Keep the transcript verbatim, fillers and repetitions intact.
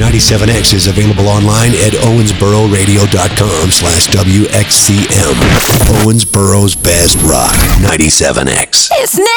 ninety-seven X is available online at owensboro radio dot com slash W X C M. Owensboro's best rock, ninety-seven X. It's now.